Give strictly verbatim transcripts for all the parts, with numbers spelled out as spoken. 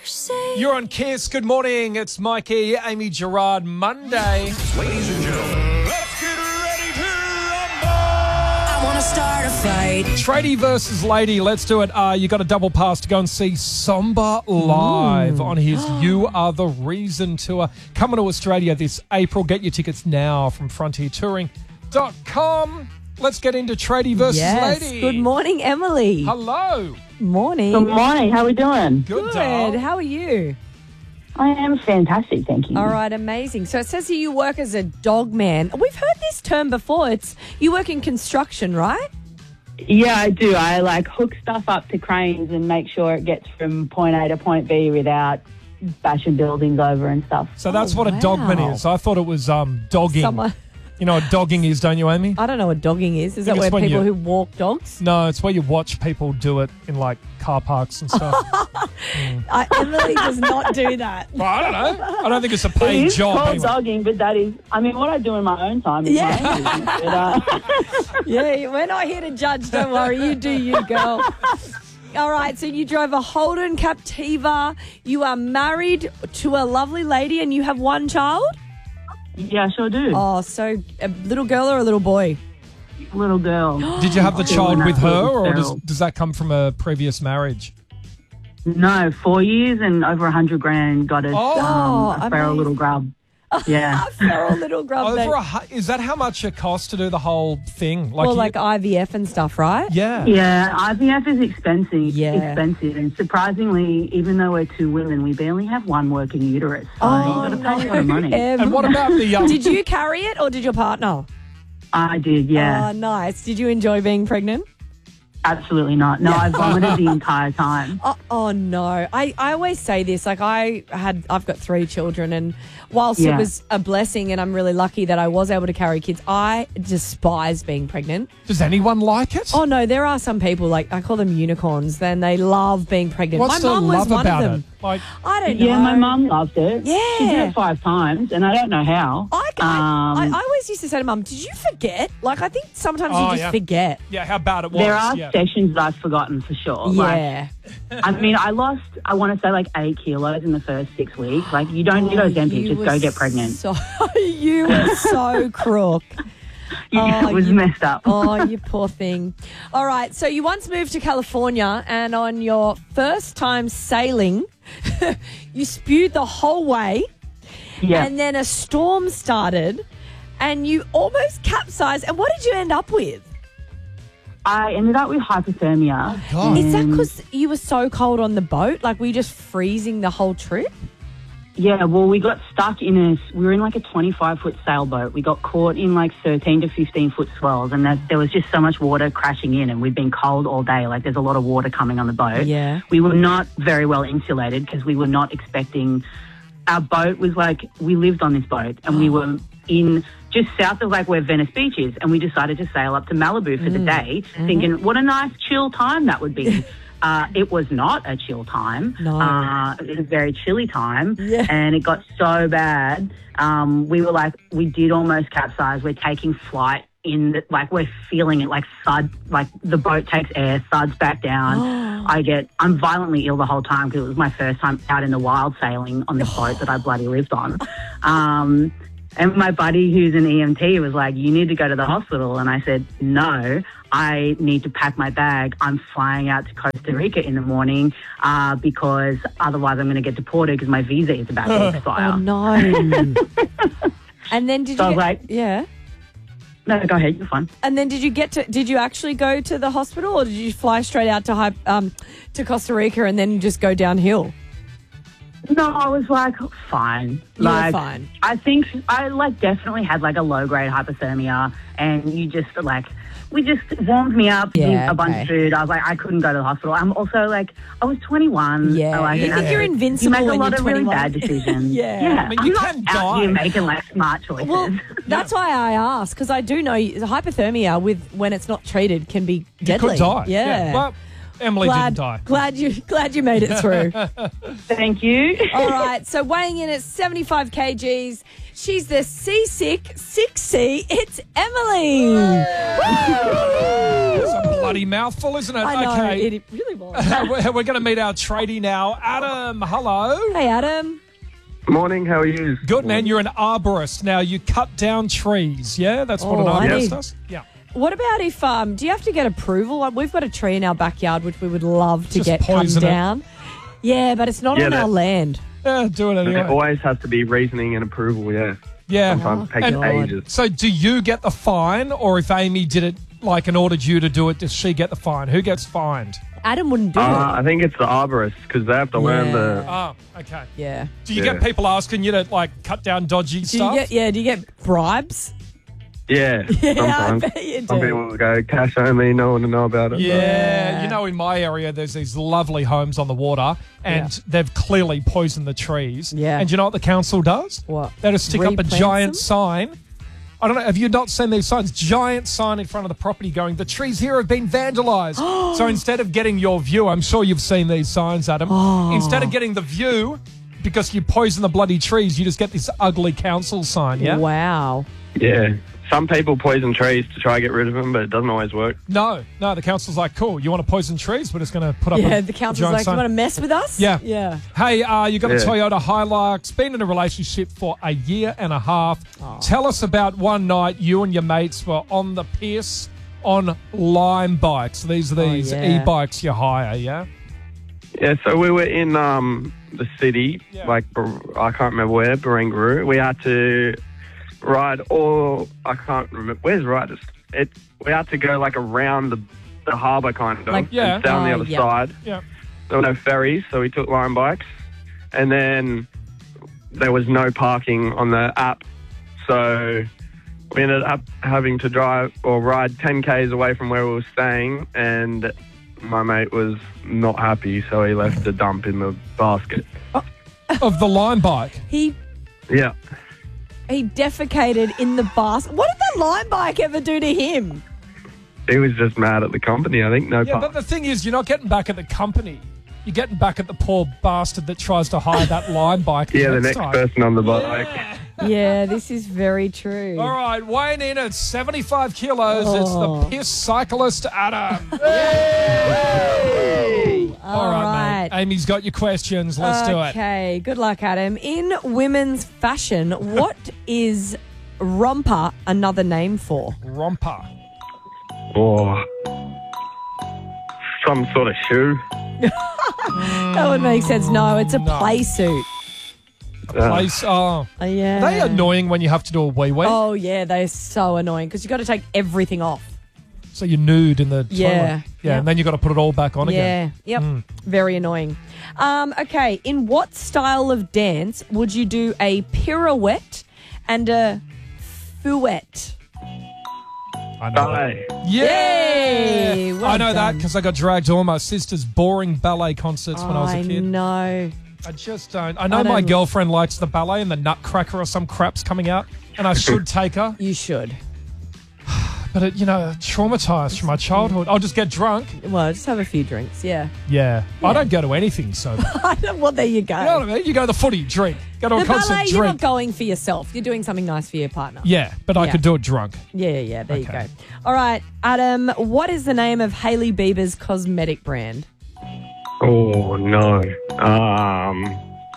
You're on Kiss. Good morning. It's Mikey, Amy Gerard, Monday. Ladies and gentlemen, let's get ready to rumble. I want to start a fight. Tradie versus Lady. Let's do it. Uh, you got a double pass to go and see Somba live on his You Are the Reason tour. Coming to Australia this April. Get your tickets now from frontier touring dot com. Let's get into Tradie versus yes. Lady. Good morning, Emily. Hello. Morning. Good morning. How are we doing? Good, Good. doll. How are you? I am fantastic, thank you. All right, amazing. So it says here you work as a dog man. We've heard this term before. It's you work in construction, right? Yeah, I do. I like hook stuff up to cranes and make sure it gets from point A to point B without bashing buildings over and stuff. So that's Oh, what a dogman wow. is. I thought it was um, dogging. Someone, You know what dogging is, don't you, Amy? I don't know what dogging is. Is that it's where when people you- who walk dogs? No, it's where you watch people do it in like car parks and stuff. I, Emily does not do that. Well, I don't know. I don't think it's a It paid is job. called Anyway. dogging, but that is, I mean, what I do in my own time is Yeah. my own business. But, uh, Yeah, we're not here to judge. Don't worry. You do you, girl. All right, so you drove a Holden Captiva. You are married to a lovely lady and you have one child? yeah, I sure do. Oh, so a little girl or a little boy? Little girl. Did you have the Oh, child with her, or does, feral. does that come from a previous marriage? No, four years and over a hundred grand got us Oh, um, a feral amazing. little grub. Yeah. A feral little grub. Over baby. a, hu- is that how much it costs to do the whole thing? Well, you- like I V F and stuff, right? yeah. Yeah, I V F is expensive. Yeah. Expensive, and surprisingly, even though we're two women, we barely have one working uterus. So Oh, you've got to pay a lot of money. Em. And what about the? Um, Did you carry it or did your partner? I did, yeah. Oh, nice. Did you enjoy being pregnant? Absolutely not. No, I vomited the entire time. Oh, oh no. I, I always say this, like I had, I've got three children and whilst it Yeah. was a blessing and I'm really lucky that I was able to carry kids, I despise being pregnant. does anyone like it? Oh no, there are some people, like I call them unicorns, then they love being pregnant. What's My to mum was love one about of them. it? Like, I don't know. Yeah, my mum loved it. Yeah. She did it five times, and I don't know how. I, I, Um, I, I always used to say to mum, did you forget? Like, I think sometimes Oh, you just yeah. forget. yeah, how bad it was. There are yeah. sessions that I've forgotten for sure. Like, Yeah. I mean, I lost, I want to say like eight kilos in the first six weeks. Like, you don't need Oh, Ozempic, you just were go get pregnant. So, you were so crook. Oh, it was you- messed up. Oh, you poor thing. All right, so you once moved to California and on your first time sailing, you spewed the whole way Yeah. and then a storm started and you almost capsized. And what did you end up with? I ended up with hypothermia. God. Is that and- because you were so cold on the boat? Like, were you just freezing the whole trip? Yeah, well, we got stuck in a, we were in like a twenty-five foot sailboat. We got caught in like thirteen to fifteen foot swells, and that, there was just so much water crashing in, and we'd been cold all day. Like, there's a lot of water coming on the boat. Yeah. We were not very well insulated because we were not expecting, our boat was like, we lived on this boat, and we were in just south of like where Venice Beach is, and we decided to sail up to Malibu for the day, thinking, what a nice chill time that would be. Uh, it was not a chill time. No. Uh, it was a very chilly time. Yeah. And it got so bad. Um, we were like, we did almost capsize. We're taking flight in, the, like, we're feeling it, like, thud, like, the boat takes air, thuds back down. I get, I'm violently ill the whole time because it was my first time out in the wild sailing on this boat that I bloody lived on. Um, and my buddy, who's an E M T, was like, you need to go to the hospital. And I said, no, I need to pack my bag. I'm flying out to Costa Rica in the morning uh, because otherwise I'm going to get deported because my visa is about to expire. Oh, no. And then did So I you was get, like- yeah. No, go ahead, you're fine. And then did you get to, did you actually go to the hospital or did you fly straight out to Hy- um to Costa Rica and then just go downhill? No, I was like, fine. You were like, fine. I think I like definitely had like a low grade hypothermia, and you just like, we just warmed me up, Yeah, did a bunch okay. of food. I was like, I couldn't go to the hospital. I'm also like, I was twenty-one. Yeah. Like, You and think I- you're invincible You make a when lot you're of really twenty-one. bad decisions. Yeah. yeah. I mean, I'm you not can out die. here making like smart choices. Well, that's why I asked because I do know the hypothermia with when it's not treated can be You deadly. could die. Yeah. Well, Emily glad, didn't die. glad you glad you made it through. Thank you. All right, so weighing in at seventy-five kilograms, she's the seasick six C. It's Emily. Some bloody mouthful, isn't it? I know, Okay. it really was. we're we're going to meet our tradie now. Adam, hello. Hey, Adam. Morning, how are you? Good, man. You're an arborist. Now, you cut down trees, yeah? That's what an Oh, I arborist need- does? Yeah. What about if, um, do you have to get approval? Like, we've got a tree in our backyard which we would love to Just get cut poison it. down. Yeah, but it's not Yeah, on that- our land. Yeah, do it There anyway. always has to be reasoning and approval, yeah. Yeah. Sometimes it takes And- ages. So, do you get the fine, or if Amy did it, like, and ordered you to do it, does she get the fine? Who gets fined? Adam wouldn't do Uh, it. I think it's the arborists because they have to learn the. Oh, okay. Yeah. Do you Yeah. get people asking you to, like, cut down dodgy Do stuff? you get, yeah, do you get bribes? Yeah, Yeah, I sometimes. bet you Some do. people will go cash only, no one to know about it. Yeah, Yeah. you know, in my area, there's these lovely homes on the water, and Yeah. they've clearly poisoned the trees. Yeah. And you know what the council does? What? They just stick up a Replant giant them? sign. I don't know. Have you not seen these signs? Giant sign in front of the property going, the trees here have been vandalised. So instead of getting your view, I'm sure you've seen these signs, Adam. Oh. Instead of getting the view, because you poison the bloody trees, you just get this ugly council sign, yeah? Wow. Yeah. Some people poison trees to try to get rid of them, but it doesn't always work. No, no, the council's like, cool, you want to poison trees? We're just going to put up a Yeah, the council's giant like, sign. you want to mess with us? Yeah. Yeah. Hey, uh, you got a Yeah. Toyota Hilux, been in a relationship for a year and a half. Tell us about one night you and your mates were on the Pierce on Lime bikes. These are Oh, these yeah. e-bikes you hire, yeah? Yeah, so we were in um, the city, Yeah. like, Bar- I can't remember where, Barangaroo. We had to ride all, I can't remember, where's Riders? It, we had to go, like, around the, the harbour, kind of, Like- Yeah. and down the Oh, other yeah. side. Yeah. There were no ferries, so we took line bikes. And then there was no parking on the app. So we ended up having to drive or ride ten kays away from where we were staying. And my mate was not happy, so he left the dump in the basket. Of the Lime bike. He Yeah. he defecated in the basket. What did the line bike ever do to him? He was just mad at the company, I think. No Yeah, park. but the thing is, you're not getting back at the company. You're getting back at the poor bastard that tries to hire that Lime bike. Yeah, the next time. person on the bike. Yeah, this is very true. All right, weighing in at seventy-five kilos, it's Oh. the piss cyclist, Adam. All All right, right. mate. Amy's got your questions. Let's do it. Okay, good luck, Adam. In women's fashion, what is romper another name for? Romper. Oh. Some sort of shoe. That would make sense. No, it's a No. play suit. Uh, Place. Oh. Uh, yeah. Are they annoying when you have to do a wee wee? Oh, yeah, they're so annoying because you got to take everything off. So you're nude in the Yeah. toilet. Yeah, Yep. and then you got to put it all back on Yeah, again. yep. Very annoying. Um, okay, in what style of dance would you do a pirouette and a fouette? I know. ballet. Yeah. Yay, well I know that done. because I got dragged to all my sister's boring ballet concerts when I was a I kid. know. I just don't. I know I my don't- girlfriend likes the ballet and the Nutcracker or some crap's coming out, and I should take her. You should. But, it, you know, traumatized from my childhood. I'll just get drunk. Well, just have a few drinks, yeah. Yeah. I don't go to anything, so. Well, there you go. You know what I mean? You go to the footy, drink. Go to a The concert, ballet, you're not drink. going for yourself. You're doing something nice for your partner. Yeah, but I Yeah. could do it drunk. Yeah, yeah, yeah. There Okay. you go. All right, Adam, what is the name of Hailey Bieber's cosmetic brand? Oh, no. Um,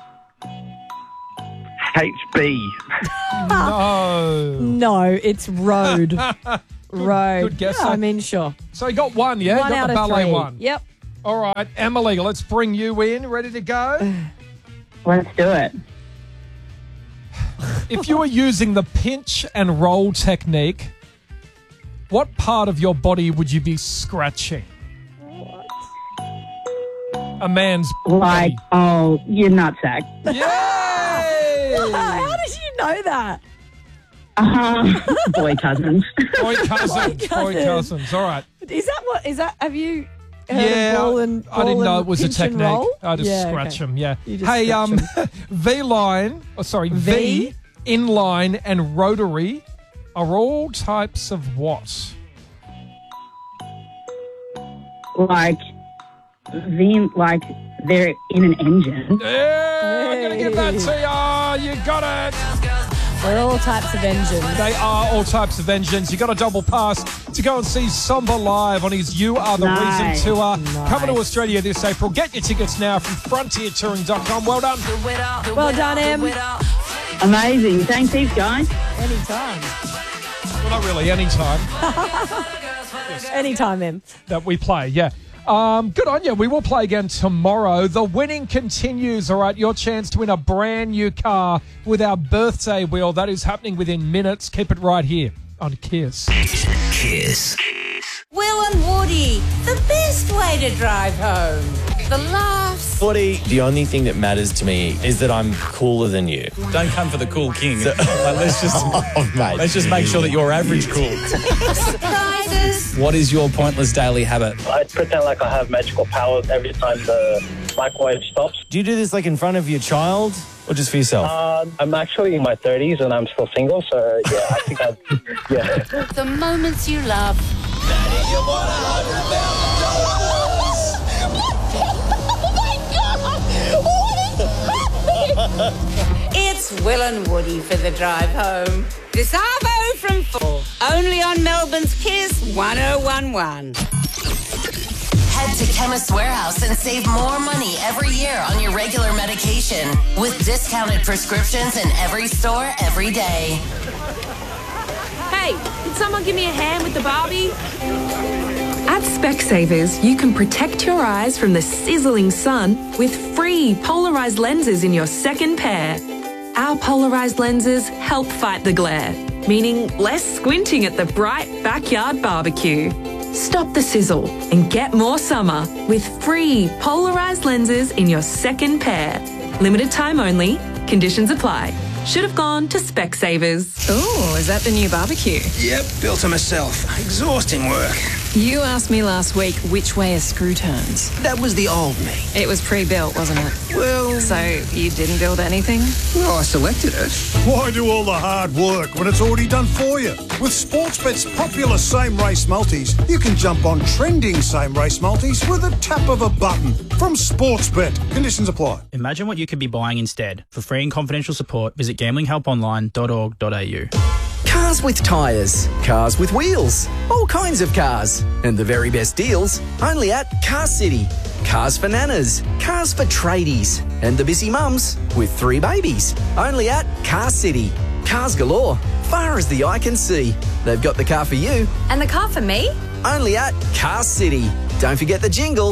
H B. No. No, it's Road. Road. good guess, Yeah, though. I mean, sure. So you got one, yeah? One you got out the of ballet three. one. Yep. All right, Emily, let's bring you in. Ready to go? Let's do it. If you were using the pinch and roll technique, what part of your body would you be scratching? A man's Like, body. oh, you're nutsack. Yay! How did you know that? Uh, boy cousins. Boy cousins, Boy boy cousins. cousins. All right. Is that what? Is that? Have you? Heard Yeah, of ball and, I didn't ball know and it was a pinch and technique. roll? I just Yeah, scratch okay. them. Yeah. You just Hey, scratch um, V line. Oh, sorry, V, V? inline, and rotary are all types of what? Like, the, like they're in an engine. Yeah, I'm gonna give that to you. You got it. They're all types of engines. They are all types of engines. You got a double pass to go and see Samba live on his You Are the Nice. Reason tour. Nice. Coming to Australia this April. Get your tickets now from frontier touring dot com. Well done. Well done, Em. Amazing. Thanks, heaps, guys. Anytime. Well, not really, anytime Anytime, Em. that we play, yeah. Um, good on you. We will play again tomorrow. The winning continues. All right, your chance to win a brand new car with our birthday wheel. That is happening within minutes. Keep it right here on Kiss. Kiss. Will and Woody, the best way to drive home. The laughs. Woody, the only thing that matters to me is that I'm cooler than you. Don't come for the cool king. Like, let's just Oh, mate. let's just make sure that you're average cool. Surprises. What is your pointless daily habit? I pretend like I have magical powers every time the microwave stops. Do you do this like in front of your child or just for yourself? Um, I'm actually in my thirties and I'm still single, so yeah, I think I'd, yeah. The moments you love. It's Will and Woody for the drive home. This Arvo from four. Only on Melbourne's Kiss one oh one one. Head to Chemist Warehouse and save more money every year on your regular medication with discounted prescriptions in every store every day. Hey, can someone give me a hand with the Barbie? At Specsavers, you can protect your eyes from the sizzling sun with free polarized lenses in your second pair. Our polarized lenses help fight the glare, meaning less squinting at the bright backyard barbecue. Stop the sizzle and get more summer with free polarized lenses in your second pair. Limited time only. Conditions apply. Should have gone to Specsavers. Oh, is that the new barbecue? Yep, built it myself. Exhausting work. You asked me last week which way a screw turns. That was the old me. It was pre-built, wasn't it? Well, So you didn't build anything? well, I selected it. Why do all the hard work when it's already done for you? With Sportsbet's popular same race multis, you can jump on trending same race multis with a tap of a button from Sportsbet. Conditions apply. Imagine what you could be buying instead. For free and confidential support, visit gambling help online dot org dot a u. Cars with tyres, cars with wheels, all kinds of cars. And the very best deals only at Car City. Cars for nanas, cars for tradies, and the busy mums with three babies. Only at Car City. Cars galore, far as the eye can see. They've got the car for you. And the car for me? Only at Car City. Don't forget the jingle.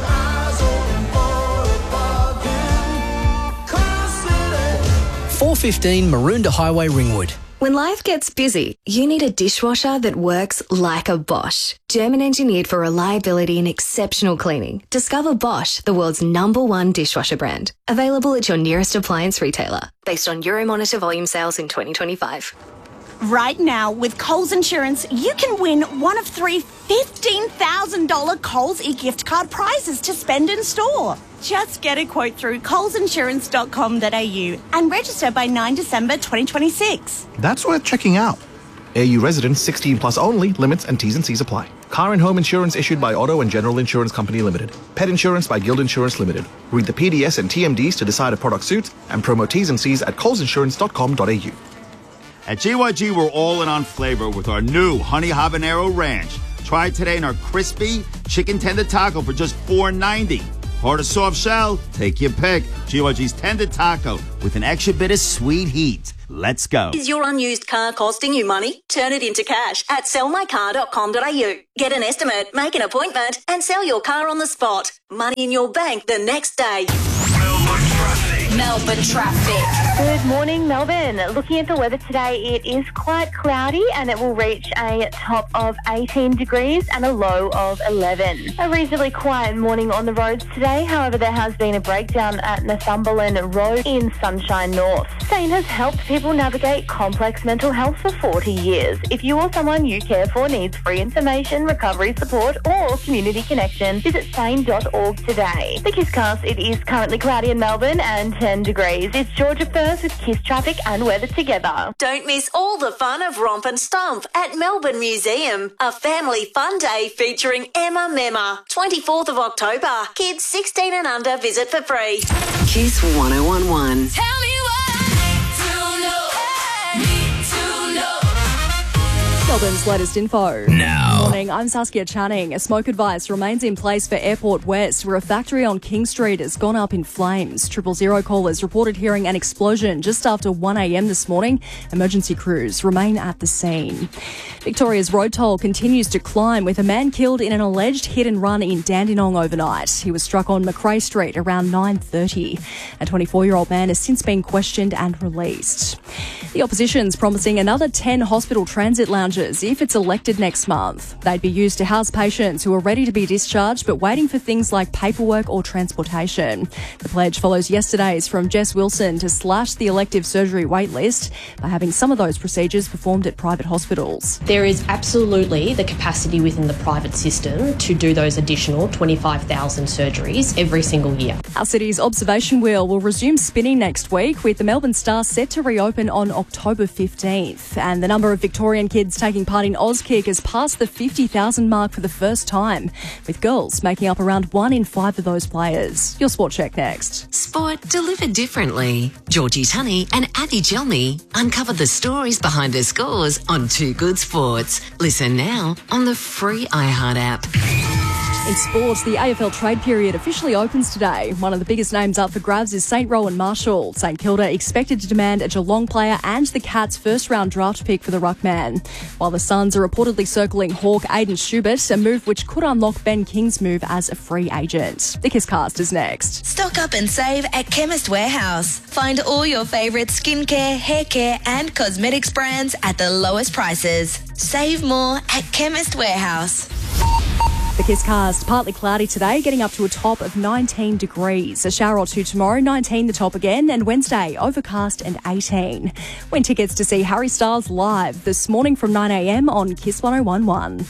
four fifteen Maroondah Highway, Ringwood. When life gets busy, you need a dishwasher that works like a Bosch. German engineered for reliability and exceptional cleaning. Discover Bosch, the world's number one dishwasher brand. Available at your nearest appliance retailer. Based on Euromonitor volume sales in twenty twenty-five. Right now, with Coles Insurance, you can win one of three fifteen thousand dollars Coles e-gift card prizes to spend in store. Just get a quote through coles insurance dot com dot a u and register by ninth December twenty twenty-six. That's worth checking out. A U residents sixteen plus only. Limits and T's and C's apply. Car and home insurance issued by Auto and General Insurance Company Limited. Pet insurance by Guild Insurance Limited. Read the P D S and T M Ds to decide if product suits and promo T's and C's at coles insurance dot com dot a u. At G Y G, we're all in on flavor with our new Honey Habanero Ranch. Try it today in our crispy chicken tender taco for just four ninety. Hard or soft shell, take your pick. G Y G's tender taco with an extra bit of sweet heat. Let's go. Is your unused car costing you money? Turn it into cash at sell my car dot com dot a u. Get an estimate, make an appointment, and sell your car on the spot. Money in your bank the next day. Melbourne traffic. Good morning, Melbourne. Looking at the weather today, it is quite cloudy and it will reach a top of eighteen degrees and a low of eleven. A reasonably quiet morning on the roads today. However, there has been a breakdown at Northumberland Road in Sunshine North. Sane has helped people navigate complex mental health for forty years. If you or someone you care for needs free information, recovery support or community connection, visit sane dot org today. The Kisscast, it is currently cloudy in Melbourne and ten degrees. It's Georgia First with Kiss traffic and weather together. Don't miss all the fun of Romp and Stomp at Melbourne Museum. A family fun day featuring Emma Memma. twenty-fourth of October. Kids sixteen and under visit for free. Kiss one oh one one. Tell me why. Melbourne's latest info. Now. Morning, I'm Saskia Channing. A smoke advice remains in place for Airport West, where a factory on King Street has gone up in flames. Triple Zero callers reported hearing an explosion just after one a.m. this morning. Emergency crews remain at the scene. Victoria's road toll continues to climb, with a man killed in an alleged hit and run in Dandenong overnight. He was struck on Macrae Street around nine thirty. A twenty-four-year-old man has since been questioned and released. The opposition's promising another ten hospital transit lounges if it's elected next month. They'd be used to house patients who are ready to be discharged but waiting for things like paperwork or transportation. The pledge follows yesterday's from Jess Wilson to slash the elective surgery wait list by having some of those procedures performed at private hospitals. There is absolutely the capacity within the private system to do those additional twenty-five thousand surgeries every single year. Our city's observation wheel will resume spinning next week, with the Melbourne Star set to reopen on October fifteenth. And the number of Victorian kids taking part in Auskick has passed the fifty thousand mark for the first time, with girls making up around one in five of those players. Your Sport Check next. Sport delivered differently. Georgie Tunney and Abby Gelmy uncover the stories behind their scores on Two Good Sports. Listen now on the free iHeart app. In sports, the A F L trade period officially opens today. One of the biggest names up for grabs is Saint Rowan Marshall. St Kilda expected to demand a Geelong player and the Cats' first-round draft pick for the ruckman, while the Suns are reportedly circling Hawk Aiden Schubert, a move which could unlock Ben King's move as a free agent. The Kisscast is next. Stock up and save at Chemist Warehouse. Find all your favourite skincare, hair care and cosmetics brands at the lowest prices. Save more at Chemist Warehouse. The Kisscast, partly cloudy today, getting up to a top of nineteen degrees. A shower or two tomorrow, nineteen the top again, and Wednesday, overcast and eighteen. Win tickets to see Harry Styles live this morning from nine a.m. on Kiss one oh one one.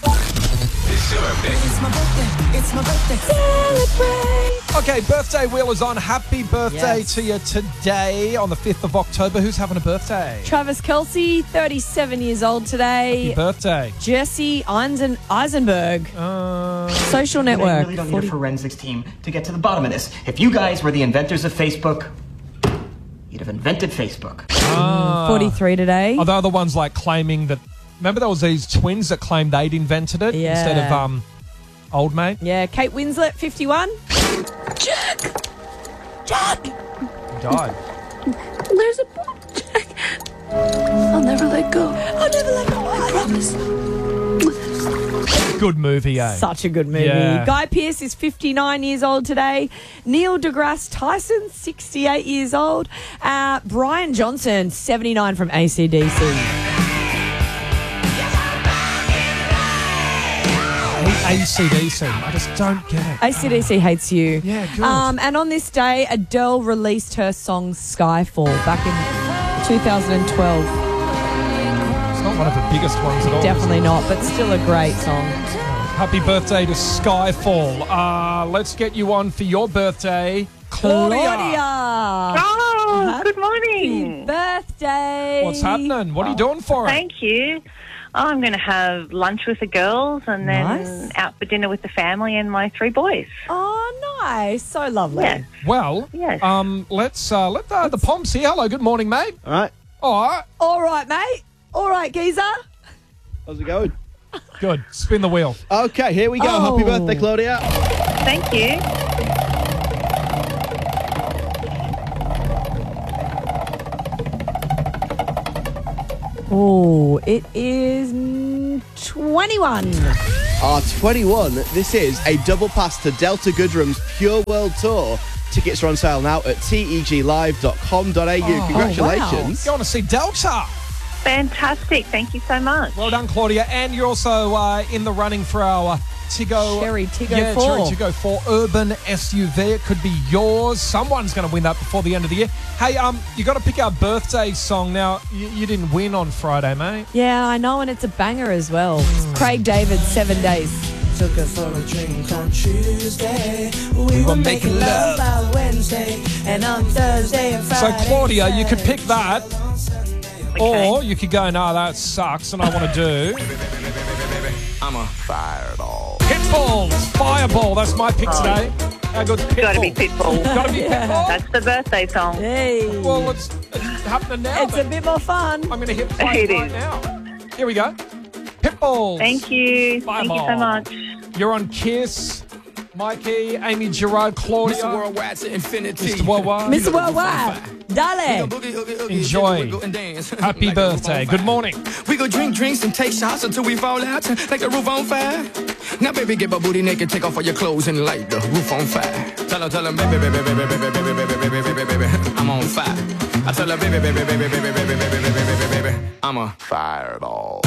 It's your birthday. It's my birthday. It's my birthday. Celebrate. Okay, birthday wheel is on. Happy birthday Yes. to you today on the fifth of October. Who's having a birthday? Travis Kelce, thirty-seven years old today. Happy birthday. Jesse Eisen- Eisenberg. Uh, Social I network. really don't need a forensics team to get to the bottom of this. If you guys were the inventors of Facebook, you'd have invented Facebook. Ah. forty-three today. Are they the ones like claiming that? Remember there was these twins that claimed they'd invented it Yeah. instead of um, old mate? Yeah, Kate Winslet, fifty-one. Jack! Died. There's a bomb, Jack. I'll never let go. I'll never let go. I promise. Good movie, eh? Such a good movie. Yeah. Guy Pearce is fifty-nine years old today. Neil deGrasse Tyson, sixty-eight years old. Uh, Brian Johnson, seventy-nine from A C D C. A C D C. I just don't get it. A C D C hates you. Yeah, good. Um, and on this day, Adele released her song Skyfall back in two thousand twelve. It's not one of the biggest ones at all. Definitely not, but still a great song. Happy birthday to Skyfall. Uh, let's get you on for your birthday, Claudia. Claudia. Oh, good morning. Happy birthday. What's happening? What are you doing for it? Thank you. Oh, I'm going to have lunch with the girls and then Nice. out for dinner with the family and my three boys. Oh, nice. So lovely. Yes. Well, Yes. um, let's uh, let the, the Pomps here. Hello, good morning, mate. All right. All right. All right, mate. All right, geezer. How's it going? Good. Spin the wheel. Okay, here we go. Oh. Happy birthday, Claudia. Thank you. Oh, it is mm, twenty-one. Ah, twenty-one. This is a double pass to Delta Goodrum's Pure World Tour. Tickets are on sale now at t e g live dot com dot a u. Oh, Congratulations. You want to see Delta? Fantastic. Thank you so much. Well done, Claudia. And you're also uh, in the running for our uh, Tiggo. Cherry Tiggo yeah, four. Cherry Tiggo four Urban S U V. It could be yours. Someone's going to win that before the end of the year. Hey, um, you got to pick our birthday song. Now, you, you didn't win on Friday, mate. Yeah, I know, and it's a banger as well. Craig David, Seven Days. Took her for a drink on Tuesday. We were making love by Wednesday, and on Thursday and So, Friday. Claudia, you could pick that. Okay. Or you could go, no, that sucks, and I want to do I'm a fireball. Pitbull's Fireball. That's my pick Oh. today. How good's Pitbull? Got to be Pitbull. Got to be Yeah. Pitbull. That's the birthday song. Hey. Well, it's, it's happening now. It's a then. bit more fun. I'm going to hit play It right is. now. Here we go. Pitbulls. Thank you. Fireball. Thank you so much. You're on Kiss. Mikey, Amy, Gerard, Claudia. Mister Worldwide to infinity. Mister Worldwide. Mister Worldwide. Dale. Enjoy. Happy birthday. Good morning. We go drink drinks and take shots until we fall out like the roof on fire. Now, baby, get my booty naked, take off all your clothes and light the roof on fire. Tell her, tell her, baby, baby, baby, baby, baby, baby, baby, baby, baby, baby, I'm on fire. I tell her, baby, baby, baby, baby, baby, baby, baby, baby, baby, I'm a fireball.